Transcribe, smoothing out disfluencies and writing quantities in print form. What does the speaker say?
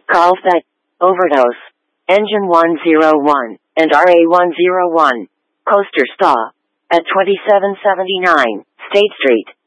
Carlsbad, Overdose, Engine 101, and RA 101. Coaster Stop at 2779 State Street.